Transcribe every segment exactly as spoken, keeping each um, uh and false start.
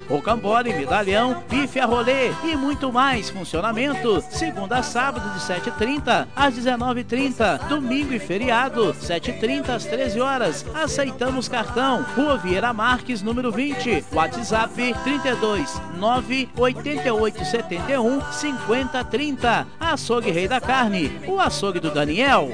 rocambole, medalhão, bife a rolê e muito mais. Funcionamento segunda a sábado de sete e trinta às dezenove e trinta, domingo e feriado sete e trinta às treze horas. Aceitamos cartão. Rua Vieira Marques, número vinte, WhatsApp trinta e dois, nove oito oito sete um, cinco zero trinta. Açougue Rei da Carne, o açougue do Daniel.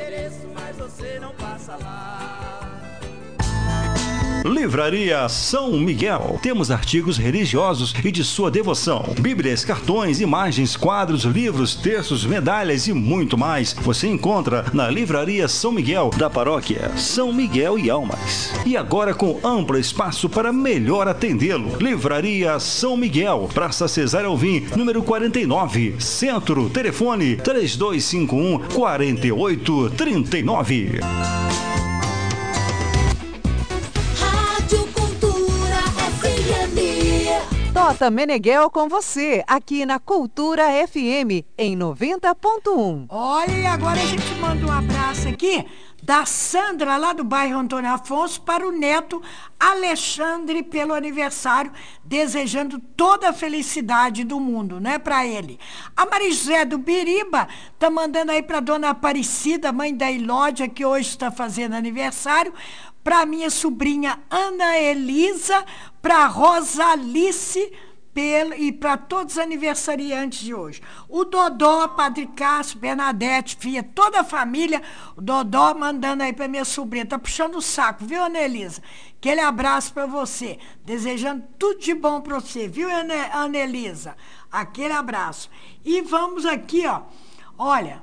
Livraria São Miguel. Temos artigos religiosos e de sua devoção. Bíblias, cartões, imagens, quadros, livros, textos, medalhas e muito mais. Você encontra na Livraria São Miguel, da paróquia São Miguel e Almas. E agora com amplo espaço para melhor atendê-lo. Livraria São Miguel, Praça Cesário Alvim, número quarenta e nove, Centro. Telefone três dois cinco um, quatro oito três nove. Tota Meneghel com você, aqui na Cultura F M, em noventa ponto um. Olha, e agora a gente manda um abraço aqui da Sandra, lá do bairro Antônio Afonso, para o neto Alexandre, pelo aniversário, desejando toda a felicidade do mundo, né, para ele. A Maria José do Biriba tá mandando aí para dona Aparecida, mãe da Ilódia, que hoje está fazendo aniversário, para minha sobrinha Ana Elisa, para Rosalice pelo, e para todos os aniversariantes de hoje. O Dodó, Padre Cássio, Bernadette, filha, toda a família, o Dodó mandando aí para minha sobrinha, tá puxando o saco, viu, Ana Elisa? Aquele abraço para você, desejando tudo de bom para você, viu, Ana, Ana Elisa? Aquele abraço. E vamos aqui, ó, olha...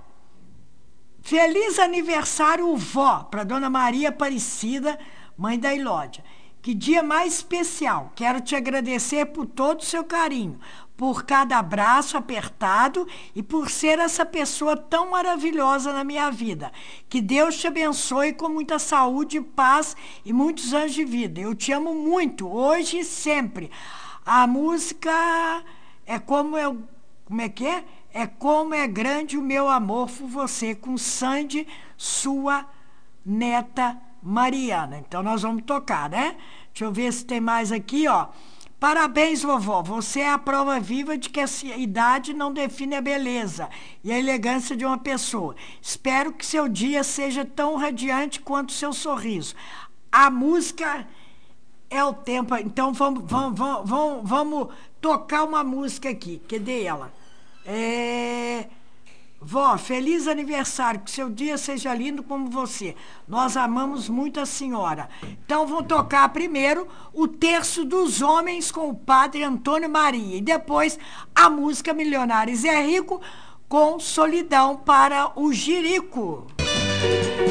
Feliz aniversário, vó, para dona Maria Aparecida, mãe da Ilódia. Que dia mais especial. Quero te agradecer por todo o seu carinho, por cada abraço apertado e por ser essa pessoa tão maravilhosa na minha vida. Que Deus te abençoe com muita saúde, paz e muitos anos de vida. Eu te amo muito, hoje e sempre. A música é como eu... Como é que é? É como é grande o meu amor por você, com Sandy, sua neta Mariana. Então nós vamos tocar, né? Deixa eu ver se tem mais aqui, ó. Parabéns, vovó. Você é a prova viva de que a idade não define a beleza e a elegância de uma pessoa. Espero que seu dia seja tão radiante quanto seu sorriso. A música é o tempo. Então vamos, vamos, vamos, vamos, vamos tocar uma música aqui. Cadê ela? É... Vó, feliz aniversário, que seu dia seja lindo como você. Nós amamos muito a senhora. Então vamos tocar primeiro o Terço dos Homens com o Padre Antônio Maria. E depois a música Milionários é Rico com Solidão para o Jirico.